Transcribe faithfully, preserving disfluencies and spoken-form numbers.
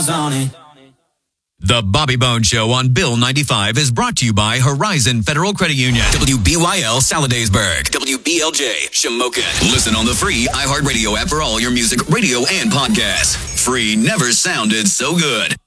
stars on it. The Bobby Bones Show on Bill ninety-five is brought to you by Horizon Federal Credit Union. W B Y L Saladaysburg. W B L J Shamokin. Listen on the free iHeartRadio app for all your music, radio, and podcasts. Free never sounded so good.